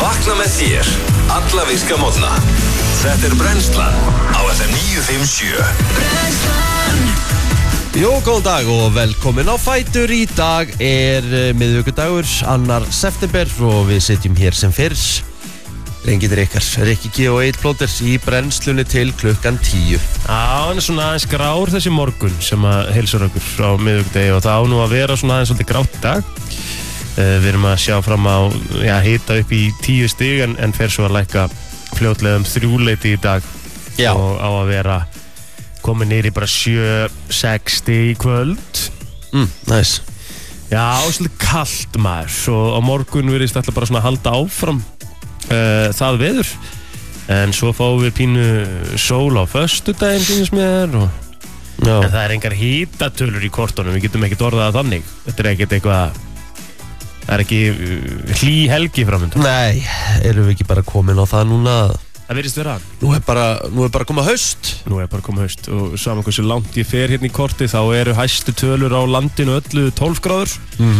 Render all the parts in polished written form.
Vakna með þér alla virka morgna. Þetta Brennslan á FM 957. Brennslan. Jó, góðan dag og velkomin á Fætur. Í dag miðvikudagur, 2. september og við sitjum hér sem fyrr. Drengirnir ykkar, Rikki G og Egill Plóter í brennslunni til klukkan 10. Já, hann svona aðeins grár þessi morgun sem að heilsar okkur á miðvikudegi og það á nú að vera svona aðeins svolítið grátt í dag. Við erum að sjá fram á, hita upp í 10 stig en fer svo að lækka fljótlega 3 í dag. Já. Og á að vera komið niður í bara 7-6 stig í kvöld. Nice. Já, svolítið kalt maður og á morgun virðist alltaf bara svona að halda áfram það veður en svo fáum við pínu sól á föstudaginn finnst mér og en það engar hitatölur í kortunum, við getum ekkert orðað það þannig, þetta ekkert eitthvað það ekki hlý helgi framöndan. Nei, erum við ekki bara komin á það núna? Það virðist vera. Nú er bara komið haust. Nú er bara komið haust og saman hversu langt ég fer hérna í korti þá eru hæstu tölur á landinu öllu 12 gráður.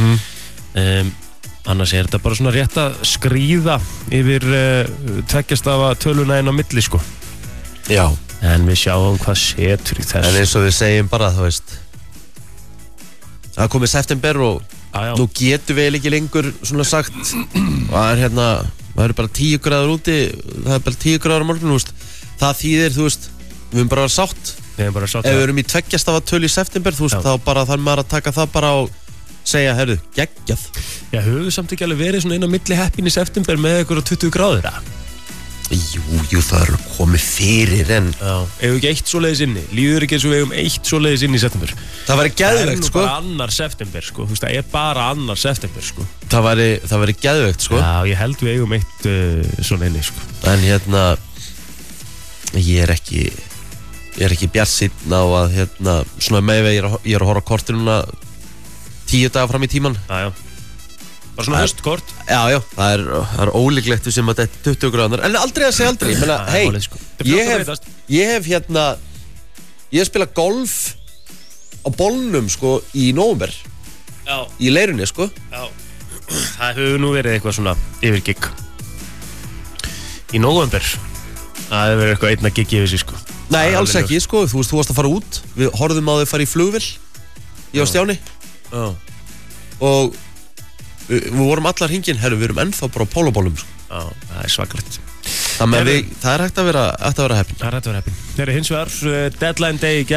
Annars er þetta bara svona rétt að skríða yfir tveggjastafa töluna inn á milli sko. Já. En við sjáum hvað setur í þessu. En eins og við segjum bara, þú veist, það komið september og nú getum við ekki lengur svona sagt það er bara 10 gráður úti, það er bara 10 gráður á morgun, þú veist. Það þýðir, þú veist, við erum bara sátt. Við erum bara sátt. Ef við erum í tveggjastafa tölu í september, þú veist, þá bara þannig maður að taka það bara og segja, herru, geggjað. Já, höfum við samt ekki alveg verið svona inn á milli heppin í september með ykkur á 20 gráður, Jú, það er komið fyrir en Ef við ekki eitt svoleiðis inni, líður ekki eins og við eigum eitt svoleiðis inni í september. Það væri geðveikt, sko. Það er nú bara 2. september, sko, þú veist, það er bara 2. september, sko. Það væri geðveikt, sko. Já, ég held við eigum eitt svona inni, sko. En ég er ekki bjartsýnn á að svona með ég er að horfa á kortinu 10 daga fram í tíman. Já. Bara svona höstkort. Já, það er ólíklegt sem að þetta er 20 gráður. En aldrei að segja aldrei. Ég meina, ég hef spilað golf á bólnum, sko, í nóvember. Já. Í Leirunni, sko. Já. Það hefur nú verið eitthvað svona yfirgigg. Í nóvember. Það hefur verið eitthvað einna gigg yfir sig, sko. Nei, alls ekki, sko. Þú varst að fara út. Við horfðum á þau fara í flugvél. Ég og Stjáni. Já. Og við vorum allar hringin, við erum ennþá bara á pólóbólum, sko. Já, það er svakalegt. Það er hægt að vera heppin. Það er hægt að vera heppin. Það er hins vegar deadline day í